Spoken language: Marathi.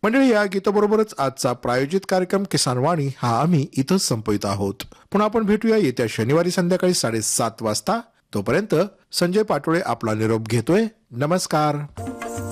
मंडळी, या गीताबरोबरच आजचा प्रायोजित कार्यक्रम किसान वाणी हा आम्ही इथंच संपवित आहोत. पुन्हा आपण भेटूया येत्या शनिवारी संध्याकाळी 7:30 वाजता. तोपर्यंत संजय पाटोळे आपला निरोप घेतोय. नमस्कार.